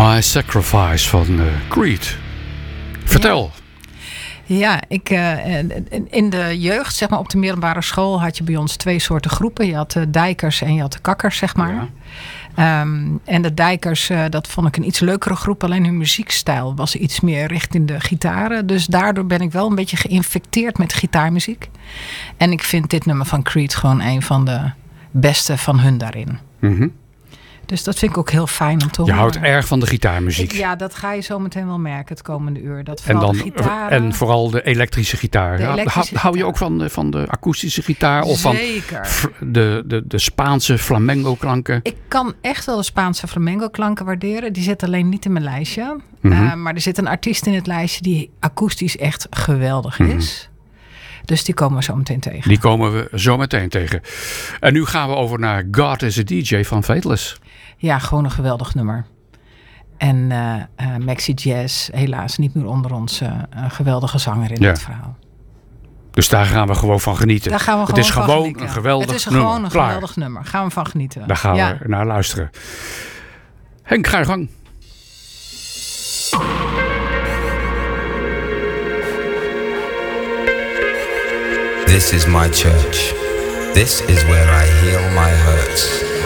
My Sacrifice van Creed. Vertel. Ja, in de jeugd, zeg maar op de middelbare school, had je bij ons 2 soorten groepen. Je had de dijkers en je had de kakkers, zeg maar. Ja. En de dijkers, dat vond ik een iets leukere groep. Alleen hun muziekstijl was iets meer richting de gitaren. Dus daardoor ben ik wel een beetje geïnfecteerd met gitaarmuziek. En ik vind dit nummer van Creed gewoon een van de beste van hun daarin. Mm-hmm. Dus dat vind ik ook heel fijn om te horen. Je houdt erg van de gitaarmuziek. Ja, dat ga je zo meteen wel merken het komende uur. Dat vooral de gitaren, en vooral de elektrische gitaar. Hou je ook van de akoestische gitaar? Of Zeker. Van de Spaanse flamenco klanken? Ik kan echt wel de Spaanse flamenco klanken waarderen. Die zit alleen niet in mijn lijstje. Mm-hmm. Maar er zit een artiest in het lijstje die akoestisch echt geweldig is. Dus die komen we zo meteen tegen. Die komen we zo meteen tegen. En nu gaan we over naar God is a DJ van Faithless. Ja, gewoon een geweldig nummer. En Maxi Jazz, helaas niet meer onder ons, een geweldige zanger in dit verhaal. Dus daar gaan we gewoon van genieten. Daar gaan we het is gewoon een geweldig nummer. Het is gewoon een geweldig nummer. Gaan we van genieten. Daar gaan we naar luisteren. Henk, ga je gang. This is my church. This is where I heal my hurts.